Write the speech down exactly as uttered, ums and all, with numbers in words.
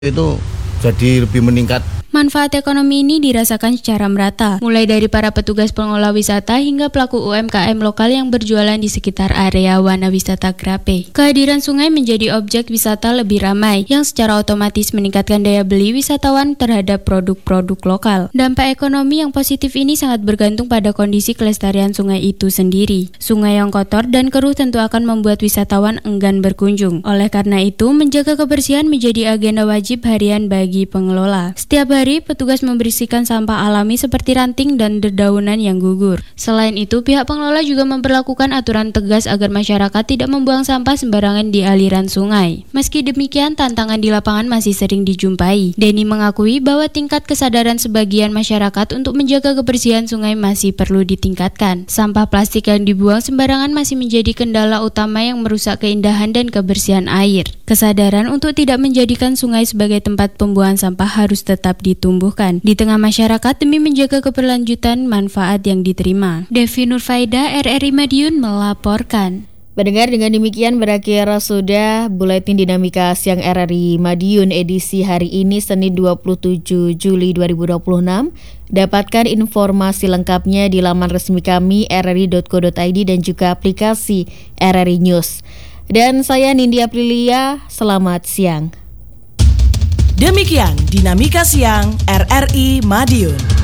itu jadi lebih meningkat. Manfaat ekonomi ini dirasakan secara merata, mulai dari para petugas pengelola wisata hingga pelaku U M K M lokal yang berjualan di sekitar area Wana Wisata Grape. Kehadiran sungai menjadi objek wisata lebih ramai, yang secara otomatis meningkatkan daya beli wisatawan terhadap produk-produk lokal. Dampak ekonomi yang positif ini sangat bergantung pada kondisi kelestarian sungai itu sendiri. Sungai yang kotor dan keruh tentu akan membuat wisatawan enggan berkunjung. Oleh karena itu, menjaga kebersihan menjadi agenda wajib harian bagi pengelola. Setiap hari Hari, petugas membersihkan sampah alami seperti ranting dan dedaunan yang gugur. Selain itu, pihak pengelola juga memperlakukan aturan tegas agar masyarakat tidak membuang sampah sembarangan di aliran sungai. Meski demikian, tantangan di lapangan masih sering dijumpai. Denny mengakui bahwa tingkat kesadaran sebagian masyarakat untuk menjaga kebersihan sungai masih perlu ditingkatkan. Sampah plastik yang dibuang sembarangan masih menjadi kendala utama yang merusak keindahan dan kebersihan air. Kesadaran untuk tidak menjadikan sungai sebagai tempat pembuangan sampah harus tetap di ditumbuhkan di tengah masyarakat demi menjaga keberlanjutan manfaat yang diterima. Devi Nurfaida, R R I Madiun melaporkan. Pendengar, dengan demikian berakhir sudah Buletin Dinamika Siang R R I Madiun edisi hari ini Senin dua puluh tujuh Juli dua ribu dua puluh enam. Dapatkan informasi lengkapnya di laman resmi kami r r i dot co dot i d dan juga aplikasi R R I News. Dan saya Nindi Aprilia, selamat siang. Demikian Dinamika Siang R R I Madiun.